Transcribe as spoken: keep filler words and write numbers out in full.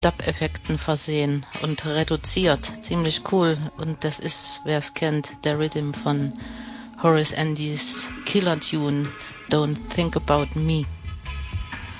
Dub-Effekten versehen und reduziert. Ziemlich cool. Und das ist, wer es kennt, der Rhythm von Horace Andys Killer Tune Don't Think About Me.